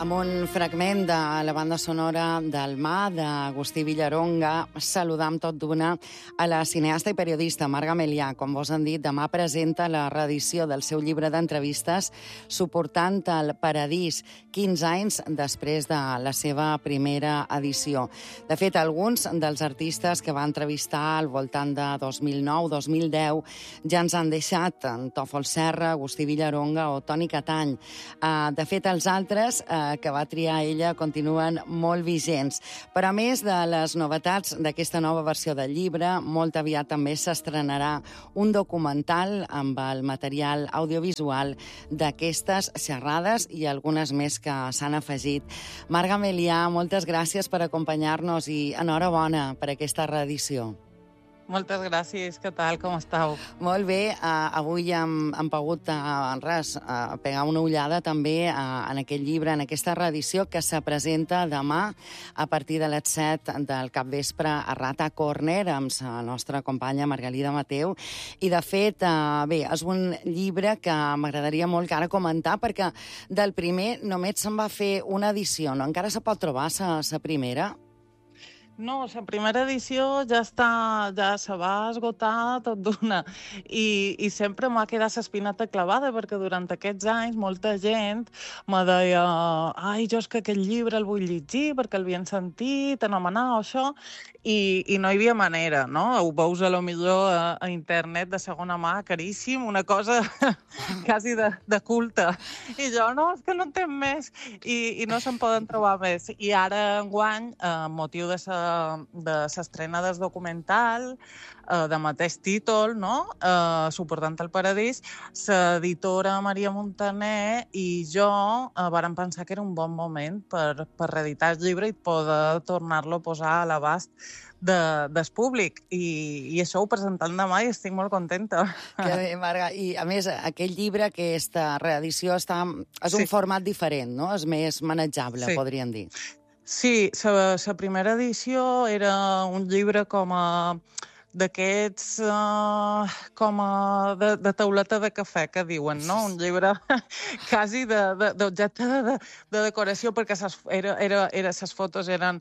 Amb un fragment de la banda sonora del Mà, d'Agustí Villaronga, saludam tot d'una a la cineasta i periodista Marga Melià. Com vos han dit, demà presenta la reedició del seu llibre d'entrevistes Suportant el Paradís, 15 anys després de la seva primera edició. De fet, alguns dels artistes que va entrevistar al voltant de 2009-2010 ja ens han deixat en Tòfol Serra, Agustí Villaronga o Toni Catany. De fet, els altres que va triar ella continuen molt vigents. Però a més de les novetats d'aquesta nova versió del llibre, molt aviat també s'estrenarà un documental amb el material audiovisual d'aquestes xerrades i algunes més que s'han afegit. Marga Melià, moltes gràcies per acompanyar-nos i enhorabona per aquesta reedició. Moltes gràcies, què tal, com estàu? Molt bé, avui hem pogut pegar una ullada també en aquest llibre, en aquesta reedició que se presenta demà a partir de les 7 del capvespre a Rata Corner amb la nostra companya Margalida Mateu. I de fet, bé, és un llibre que m'agradaria molt que ara comentar perquè del primer només se'n va fer una edició, no? Encara se pot trobar la primera? No, la primera edició ja se va esgotar tot d'una i sempre m'ha quedat l'espineta clavada perquè durant aquests anys molta gent me deia ai, jo és que aquest llibre el vull llegir perquè el havien sentit, anomenar o això, i no hi havia manera, no? Ho veus a lo millor a internet de segona mà, caríssim, una cosa quasi de culte. I jo, no, és que no entenc més i no se'n poden trobar més. I ara enguany, motiu de l'estrena del documental de mateix títol, no? Suportant el Paradís, l'editora Maria Montaner i jo vàrem pensar que era un bon moment per reeditar el llibre i poder tornar-lo a posar a l'abast del públic. I això ho presentant demà i estic molt contenta. Que bé, Marga. I, a més, aquest llibre, aquesta reedició, és un format diferent, no? És més manejable, podríem dir. Sí, la primera edició era un llibre d'aquests de tauleta de cafè, que diuen, no? Un llibre quasi d'objecte de decoració, perquè les fotos eren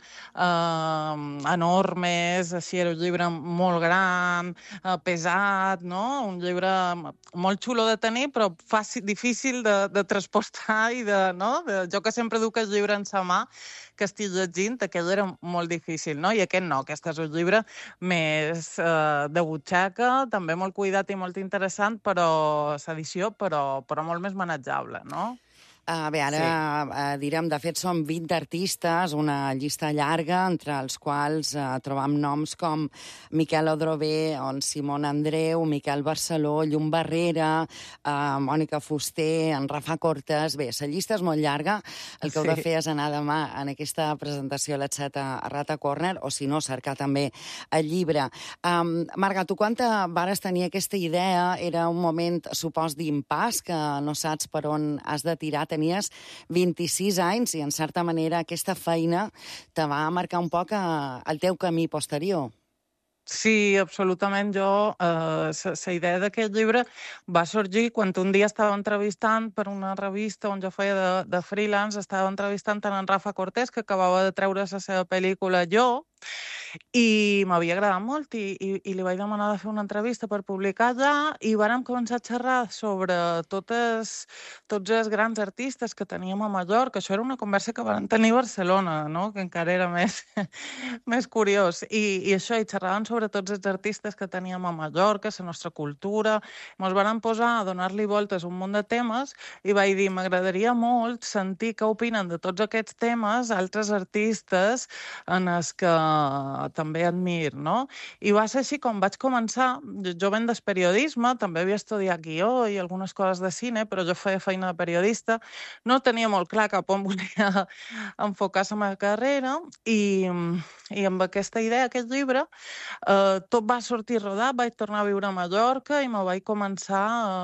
enormes, així era un llibre molt gran, pesat, no? Un llibre molt xulo de tenir, però difícil de transportar i jo que sempre duc el llibre en sa mà, que estic llegint, aquell era molt difícil, no? I aquest no, aquest és un llibre més de butxaca, també molt cuidat i molt interessant, l'edició, però molt més manejable, no? Bé, ara direm, de fet, són 20 artistes, una llista llarga, entre els quals trobam noms com Miquel Odrové, Simón Andreu, Miquel Barceló, Llum Barrera, Mònica Fuster, en Rafa Cortés. Bé, la llista és molt llarga. El que heu de fer és anar demà en aquesta presentació a les 7 a Rata Corner, o si no, cercar també el llibre. Marga, tu quan vares tenir aquesta idea, era un moment, supos, d'impàs, que no saps per on has de tirar. Tenies 26 anys i, en certa manera, aquesta feina te va marcar un poc el teu camí posterior. Sí, absolutament. La idea d'aquest llibre va sorgir quan un dia estava entrevistant per una revista on jo feia de freelance, estava entrevistant en Rafa Cortés, que acabava de treure la seva pel·lícula Jo, i m'havia agradat molt i li vaig demanar de fer una entrevista per publicar allà i vàrem començar a xerrar sobre tots els grans artistes que teníem a Mallorca. Això era una conversa que vam tenir a Barcelona, no? Que encara era més curiós. I això, i xerràvem sobre tots els artistes que teníem a Mallorca, la nostra cultura. Ens vàrem posar a donar-li voltes a un munt de temes i vaig dir, m'agradaria molt sentir què opinen de tots aquests temes altres artistes en els que també admir, no? I va ser així com vaig començar. Jo venc del periodisme, també havia estudiat guió i algunes coses de cine, però jo feia feina de periodista. No tenia molt clar cap on volia enfocar la meva carrera i amb aquesta idea, aquest llibre, tot va sortir rodat, vaig tornar a viure a Mallorca i me vaig començar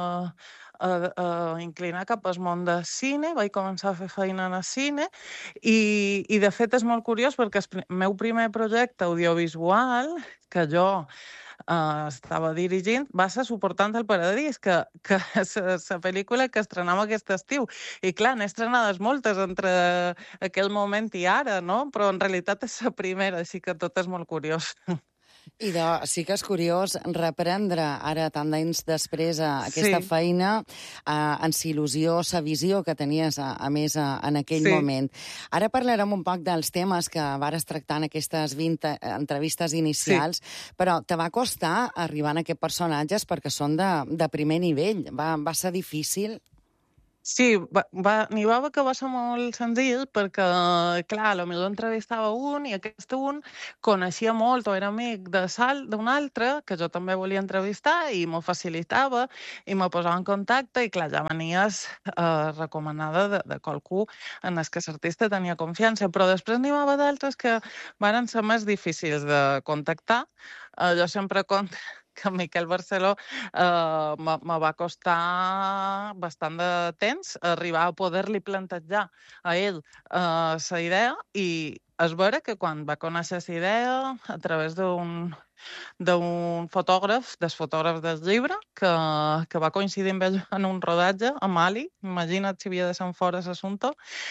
a inclinar cap al món del cine, vaig començar a fer feina en el cine i de fet és molt curiós perquè el meu primer projecte audiovisual, que jo estava dirigint, va ser Suportant el Paradís, que la pel·lícula que estrenava aquest estiu. I clar, n'he estrenades moltes entre aquell moment i ara, no? Però en realitat és la primera, així que tot és molt curiós. I sí que és curiós reprendre ara, tant d'anys després, aquesta Sí, feina en sa il·lusió, sa visió que tenies, a més, en aquell sí. moment. Ara parlarem un poc dels temes que vares tractar en aquestes 20 entrevistes Sí. inicials, però te va costar arribar a aquests personatges perquè són de primer nivell. Va ser difícil? Sí, n'hi va haver que va ser molt senzill perquè, clar, potser entrevistava un i aquest un coneixia molt o era amic d'un altre que jo també volia entrevistar i m'ho facilitava i me posava en contacte i, clar, ja venies recomanada de qualcú en el que l'artista tenia confiança. Però després n'hi va haver d'altres que van ser més difícils de contactar. Jo sempre conto que Miquel Barceló me va costar bastant de temps arribar a poder-li plantejar a ell la idea i és vera que quan va conèixer la idea a través d'un fotògraf, del fotògraf del llibre, que va coincidir amb ell en un rodatge a Mali, imagina't si havia de ser fora l'assumpte,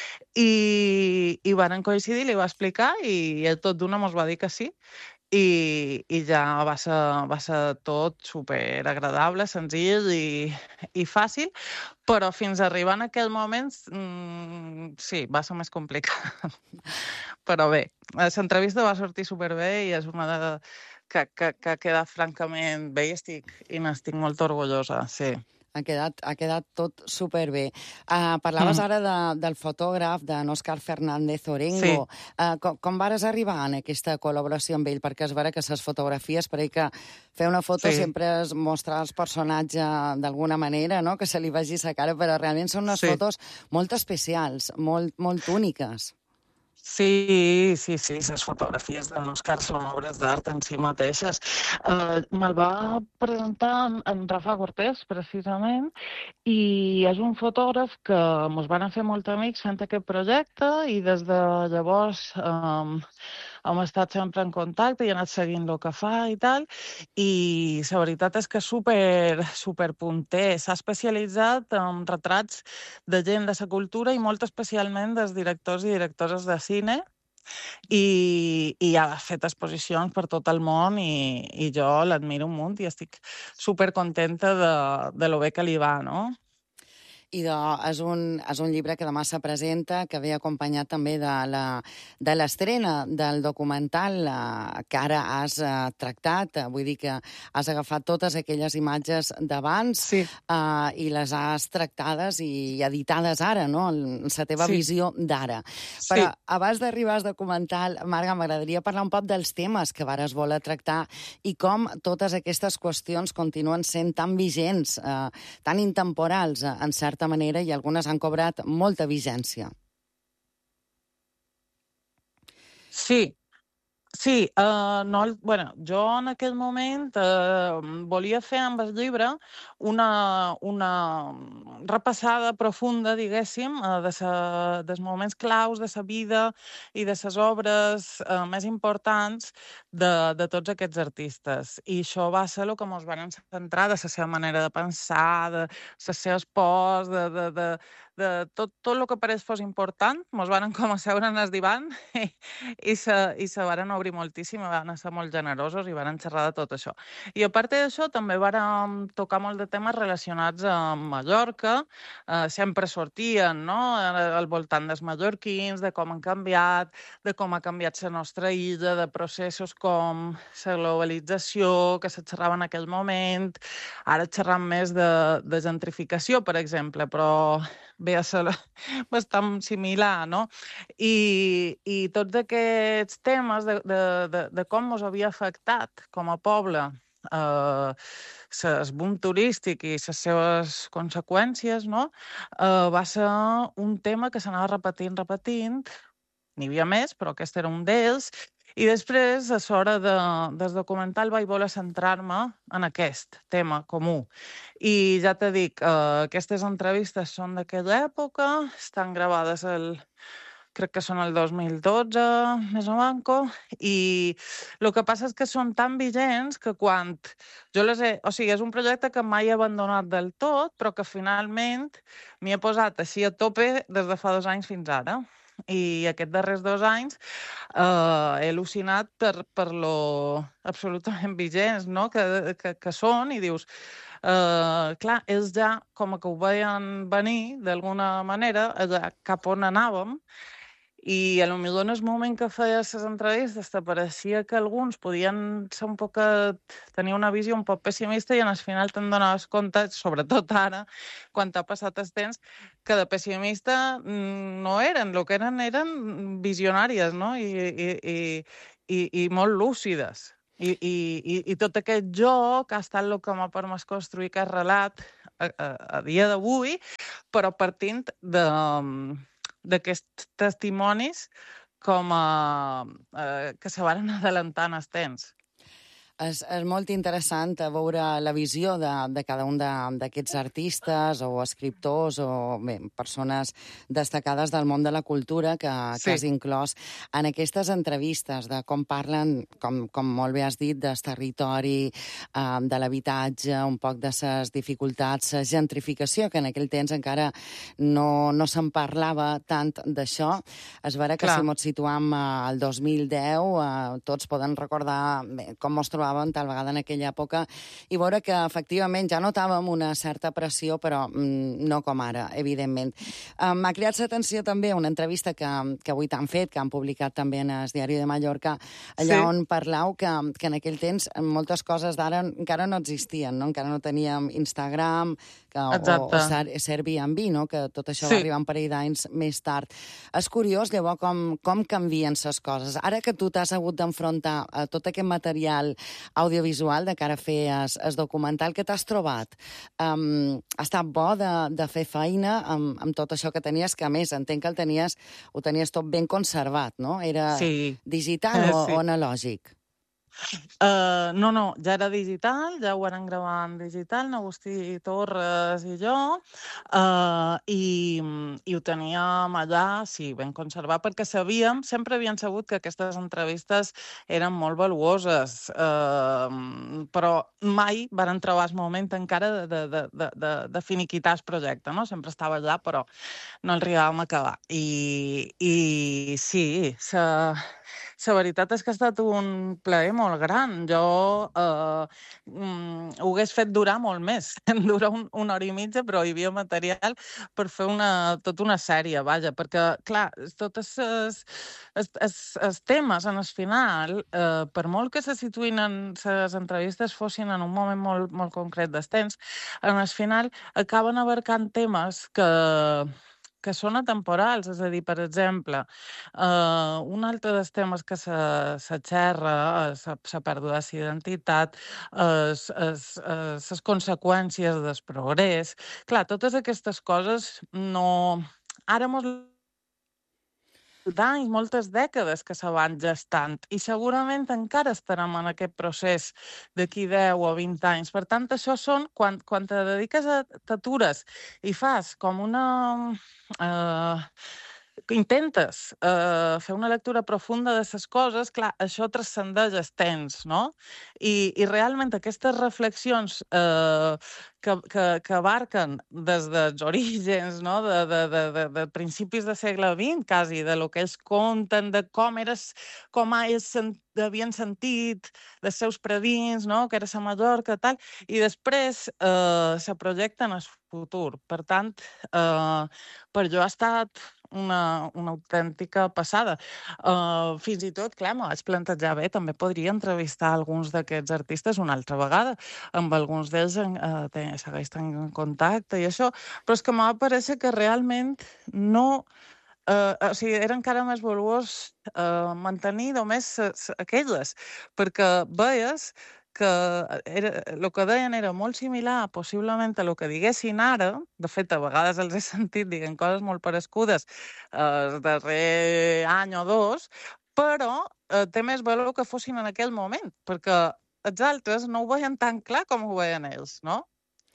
i varen coincidir, li va explicar i ell tot d'una mos va dir que sí, i ja va ser tot superagradable, senzill i fàcil, però fins a arribar en aquell moment, sí, va ser més complicat. Però bé, l'entrevista va sortir superbé i és una que ha quedat francament bé i n'estic molt orgullosa, sí. Ha quedat tot superbé. Parlaves Mm, ara del fotògraf, d'en Òscar Fernández sí, Orengo. Com vares arribar en aquesta col·laboració amb ell? Perquè és vera que les fotografies, per ell que fer una foto sí, sempre és mostrar el personatge d'alguna manera, no? Que se li vegi la cara, però realment són unes sí. fotos molt especials, molt úniques. Sí, sí, sí, les fotografies de l'Òscar són obres d'art en si mateixes. Me'l va presentar en Rafa Cortés, precisament, i és un fotògraf que ens van fer molt amics fent aquest projecte i des de llavors hem estat sempre en contacte i he anat seguint el que fa i tal, i la veritat és que és super punter. S'ha especialitzat en retrats de gent de la cultura i molt especialment dels directors i directores de cine, i ha fet exposicions per tot el món i jo l'admiro un munt i estic supercontenta de lo bé que li va, no? I és un llibre que demà se presenta, que ve acompanyat també de l'estrena del documental que ara has tractat. Vull dir que has agafat totes aquelles imatges d'abans Sí, i les has tractades i editades ara, no? La teva sí, visió d'ara. Però sí. abans d'arribar al documental, Marga, m'agradaria parlar un poc dels temes que vares voler tractar i com totes aquestes qüestions continuen sent tan vigents, tan intemporals, en certa manera, i algunes han cobrat molta vigència. Sí, sí, no, bueno, jo en aquell moment volia fer amb el llibre una repassada profunda, diguéssim, dels moments claus de la vida i de les obres més importants de tots aquests artistes. I això va ser el que ens van centrar de la seva manera de pensar, de les seves pors, de tot el que pareix fos important. Ens van com a seure en el divan i se varen obrir moltíssim, van ser molt generosos i varen xerrar de tot això. I a part d'això també vàrem tocar molt de temes relacionats amb Mallorca, sempre sortien, no?, al voltant dels mallorquins, de com han canviat, de com ha canviat la nostra illa, de processos com la globalització, que se xerrava en aquell moment, ara xerram més de gentrificació, per exemple, però ve a ser bastant similar, no? I tots aquests temes de com ens havia afectat com a poble el boom turístic i les seves conseqüències, no? Va ser un tema que s'anava repetint. N'hi havia més, però aquest era un d'ells. I després, a l'hora del documental, vaig voler centrar-me en aquest tema comú. I ja t'he dit, aquestes entrevistes són d'aquella època, estan gravades crec que són el 2012, més o manco, i el que passa és que són tan vigents que quan jo les he... O sigui, és un projecte que mai he abandonat del tot, però que finalment m'hi he posat així a tope des de fa 2 anys fins ara. I aquests darrers 2 anys he al·lucinat per lo absolutament vigents, no?, que són, i dius, clar, ells ja com que ho veien venir d'alguna manera, cap on anàvem, i a lo millor en el moment que feies les entrevistes te pareixia que alguns podien ser un poc... tenir una visió un poc pessimista i al final te'n donaves compte, sobretot ara, quan t'ha passat el temps, que de pessimista no eren, el que eren visionàries, no? I molt lúcides. I tot aquest joc ha estat el que m'ha permès construir aquest relat a dia d'avui, però partint d'aquests testimonis com que se van adelantant els temps. És molt interessant veure la visió de cada un d'aquests artistes o escriptors o bé, persones destacades del món de la cultura que has inclòs en aquestes entrevistes, de com parlen, com molt bé has dit, del territori, de l'habitatge, un poc de les dificultats, la gentrificació, que en aquell temps encara no se'n parlava tant d'això. És vera que si ens situam al 2010, tots poden recordar com mos trobàvem tal vegada en aquella època i veure que efectivament ja notàvem una certa pressió, però no com ara, evidentment. M'ha cridat l'atenció també una entrevista que avui t'han fet, que han publicat també en el Diari de Mallorca, allà on parlau que en aquell temps moltes coses d'ara encara no existien, no? Encara no teníem Instagram o Airbnb, no? Que tot això va arribar un parell d'anys més tard. És curiós, llavors, com canvien les coses. Ara que tu t'has hagut d'enfrontar a tot aquest material audiovisual de cara a fer el documental, que t'has trobat? Ha estat bo de fer feina amb tot això que tenies, que a més entenc que ho tenies tot ben conservat, no? Era digital o analògic? No, ja era digital, ja ho varen gravar en digital, Agustí Torres i jo, i ho teníem allà, ben conservat, perquè sempre havíem sabut que aquestes entrevistes eren molt valuoses, però mai varen trobar el moment encara de finiquitar el projecte, no? Sempre estava allà, però no el arribàvem a acabar. I sí, la veritat és que ha estat un plaer molt gran. Jo ho hagués fet durar molt més. Dura una hora i mitja, però hi havia material per fer tota una sèrie, vaja, perquè, clar, tots els temes en el final, per molt que se situïn en les entrevistes fossin en un moment molt, molt concret del temps, en el final acaben abarcant temes que són atemporals, és a dir, per exemple, un altre dels temes que se xerra és la pèrdua d'identitat, les conseqüències del progrés. Clar, totes aquestes coses no... Ara d'anys, moltes dècades que se van gestant i segurament encara estarem en aquest procés d'aquí 10 o 20 anys. Per tant, això són, quan te dediques t'atures i fas com intentes fer una lectura profunda de les coses, clar, això transcendeix el temps, no? I realment aquestes reflexions que abarquen des dels orígens, no? De principis del segle XX, quasi, de lo que ells conten, de com ells havien sentit, dels seus predins, no? Que era la Mallorca, tal, i després se projecta en el futur. Per tant, per jo ha estat una autèntica passada. Fins i tot, clar, m'ho vaig plantejar bé, també podria entrevistar alguns d'aquests artistes una altra vegada, amb alguns d'ells segueix tenint contacte i això, però és que m'ha pareixer que realment no... o sigui, era encara més valuós mantenir només aquelles, perquè veies que el que deien era molt similar, possiblement, a el que diguessin ara. De fet, a vegades els he sentit dient coses molt parescudes el darrer any o dos, però té més valor que fossin en aquell moment, perquè els altres no ho veien tan clar com ho veien ells, no?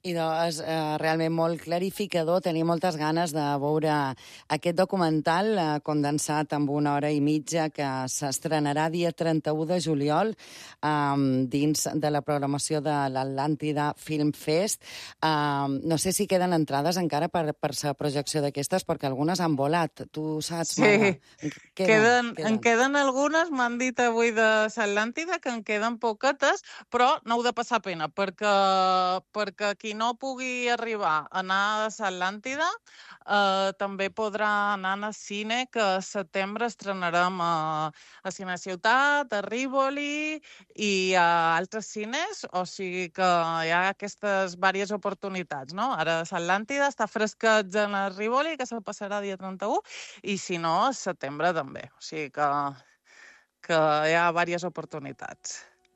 Idò, és realment molt clarificador. Tenia moltes ganes de veure aquest documental condensat en 1 hora i mitja que s'estrenarà dia 31 de juliol dins de la programació de l'Atlàntida Film Fest. No sé si queden entrades encara per la projecció d'aquestes, perquè algunes han volat. Tu saps, Mara? Sí, en queden algunes, m'han dit avui de l'Atlàntida que en queden poquetes, però no heu de passar pena, perquè qui no pugui arribar a anar a l'Atlàntida també podrà anar al cine, que a setembre estrenarem a Cine Ciutat, a Rivoli i a altres cines, o sigui que hi ha aquestes diverses oportunitats, no? Ara a l'Atlàntida està fresquet en el Rivoli, que se passarà dia 31, i si no, a setembre també. O sigui que hi ha diverses oportunitats.